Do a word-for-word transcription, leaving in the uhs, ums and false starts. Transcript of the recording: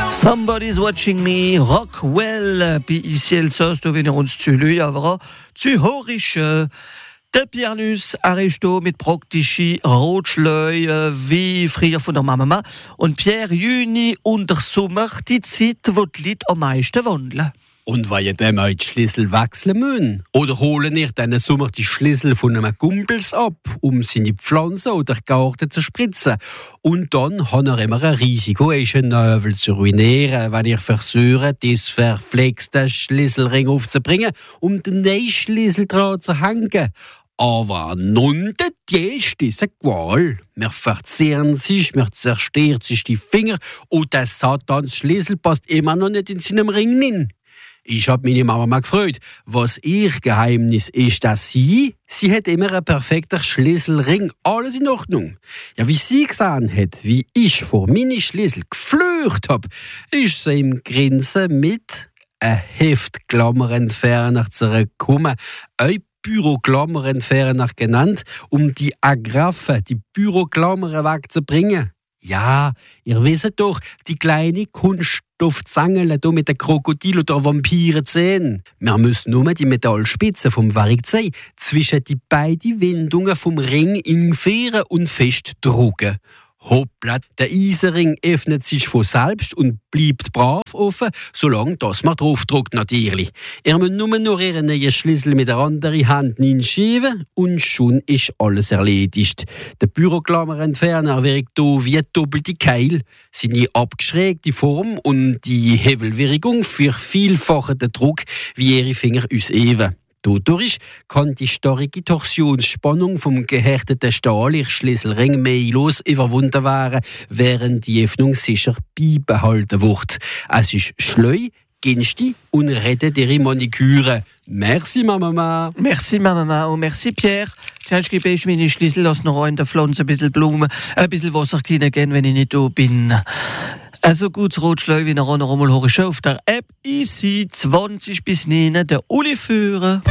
Somebody's watching me, Rockwell, puis ici elle sauce, du wenn ihr uns zuhört, aber zuhörisch. Der Pianus Aristo mit praktische Rotschleu wie früher von der Mama und Pierre Juni und der Sommer die Zeit, wo die Leute am meisten wandeln. Und weil ihr dem auch die Schlüssel wechseln müssen? Oder holen ihr diesen Sommer die Schlüssel von einem Kumpels ab, um seine Pflanzen oder Garten zu spritzen? Und dann hat er immer ein Risiko, einen Neubel zu ruinieren, wenn ihr versucht, das verflexte Schlüsselring aufzubringen, um den neuen Schlüssel dran zu hängen. Aber nun, das ist diese Qual. Wir verzehren sich, wir zerstören sich die Finger und der Satans Schlüssel passt immer noch nicht in seinem Ring hin. Ich hab meine Mama mal gefragt, was ihr Geheimnis ist, dass sie, sie hat immer einen perfekten Schlüsselring, alles in Ordnung. Ja, wie sie gesehen hat, wie ich vor meine Schlüssel geflücht hab, ist sie im Grinsen mit einem Heftklammerentferner zurückgekommen, ein Büroklammerentferner genannt, um die Agraffe, die Büroklammern wegzubringen. Ja, ihr wisst doch, die kleine Kunststoffzange mit den Krokodil- oder Vampirenzähnen. Wir müssen nur die Metallspitze vom Werkzeug zwischen die beiden Windungen vom Ring infieren und festdrücken. Hoppla, der Eisenring öffnet sich von selbst und bleibt brav offen, solange das man draufdrückt natürlich. Ihr müsst nur noch ihren neuen Schlüssel mit der anderen Hand hinschieben und schon ist alles erledigt. Der Büroklammerentferner wirkt hier wie doppelte Keil. Seine abgeschrägte Form und die Hebelwirkung vervielfachen den Druck, wie ihre Finger ausüben. Dadurch kann die starke Torsionsspannung vom gehärteten Stahl ihr Schlüsselring mehrlos überwunden werden, während die Öffnung sicher beibehalten wird. Es ist schleu, günstig und rettet ihre Maniküre. Merci, Mama. Merci, Mama, und merci, Pierre. Ich gebe ich meine Schlüssel, lass noch in der Pflanze ein bisschen Blumen, ein bisschen Wasser gehen, wenn ich nicht da bin. Also gut, Rotschleu, wie noch einmal höre ich auf der App. Ich sehe zwanzig bis neun der Uli führen.